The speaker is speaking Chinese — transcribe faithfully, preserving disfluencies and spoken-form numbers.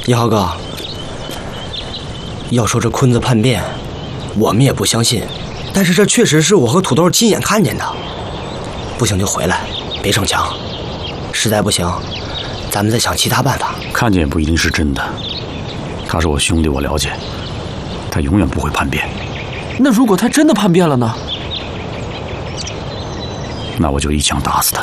一豪哥，要说这坤子叛变，我们也不相信，但是这确实是我和土豆亲眼看见的。不行就回来，别逞强。实在不行，咱们再想其他办法。 看见也不一定是真的。他是我兄弟，我了解，他永远不会叛变。 那如果他真的叛变了呢？ 那我就一枪打死他。